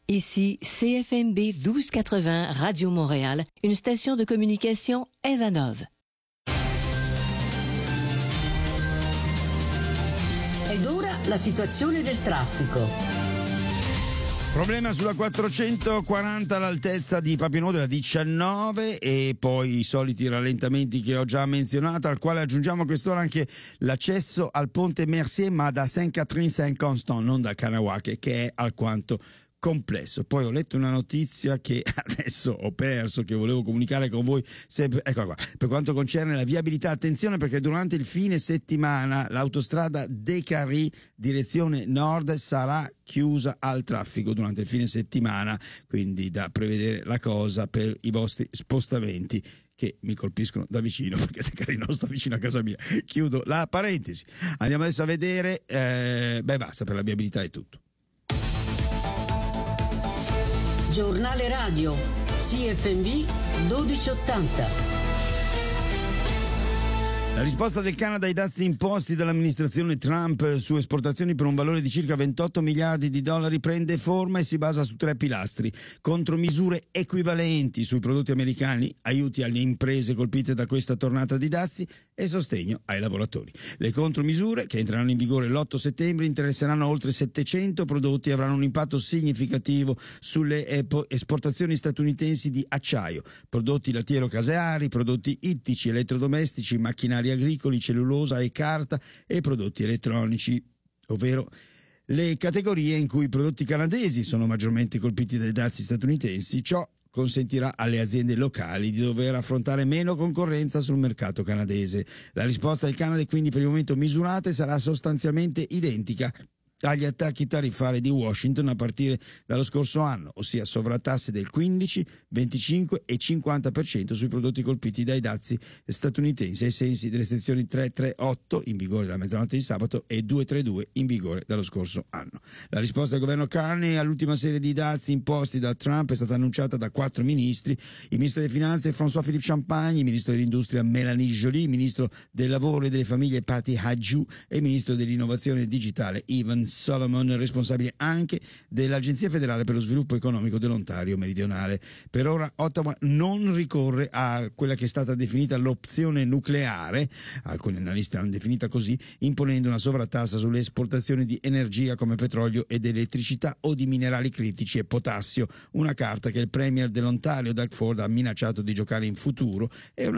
Ici CFMB 1280 Radio Montréal, une station de communication Evanov. Ed ora la situazione del traffico. Problema sulla 440 all'altezza di Papineau della 19 e poi i soliti rallentamenti che ho già menzionato, al quale aggiungiamo a quest'ora anche l'accesso al ponte Mercier, ma da Saint-Catherine-Saint-Constant, non da Kahnawake, che è alquanto complesso. Poi ho letto una notizia che adesso ho perso, che volevo comunicare con voi sempre. Eccola qua. Per quanto concerne la viabilità, attenzione perché durante il fine settimana l'autostrada Décarie direzione nord sarà chiusa al traffico durante il fine settimana, quindi da prevedere la cosa per i vostri spostamenti che mi colpiscono da vicino, perché Décarie non sta vicino a casa mia. Chiudo la parentesi. Andiamo adesso a vedere, basta, per la viabilità è tutto. Giornale radio CFMB 1280. La risposta del Canada ai dazi imposti dall'amministrazione Trump su esportazioni per un valore di circa 28 miliardi di dollari prende forma e si basa su 3 pilastri: contromisure equivalenti sui prodotti americani, aiuti alle imprese colpite da questa tornata di dazi e sostegno ai lavoratori. Le contromisure, che entreranno in vigore l'8 settembre, interesseranno oltre 700 prodotti e avranno un impatto significativo sulle esportazioni statunitensi di acciaio, prodotti lattiero-caseari, prodotti ittici, elettrodomestici, macchinari agricoli, cellulosa e carta e prodotti elettronici, ovvero le categorie in cui i prodotti canadesi sono maggiormente colpiti dai dazi statunitensi. Ciò consentirà alle aziende locali di dover affrontare meno concorrenza sul mercato canadese. La risposta del Canada è quindi per il momento misurata e sarà sostanzialmente identica agli attacchi tariffari di Washington a partire dallo scorso anno, ossia sovrattasse del 15, 25 e 50% sui prodotti colpiti dai dazi statunitensi ai sensi delle sezioni 338 in vigore dalla mezzanotte di sabato e 232 in vigore dallo scorso anno. La risposta del governo Carney all'ultima serie di dazi imposti da Trump è stata annunciata da 4 ministri: il ministro delle finanze François-Philippe Champagne, il ministro dell'industria Mélanie Joly, il ministro del lavoro e delle famiglie Patty Hajdu e il ministro dell'innovazione digitale Ivan Solomon, responsabile anche dell'Agenzia federale per lo sviluppo economico dell'Ontario meridionale. Per ora Ottawa non ricorre a quella che è stata definita l'opzione nucleare, alcuni analisti l'hanno definita così, imponendo una sovrattassa sulle esportazioni di energia come petrolio ed elettricità o di minerali critici e potassio, una carta che il premier dell'Ontario Doug Ford ha minacciato di giocare in futuro e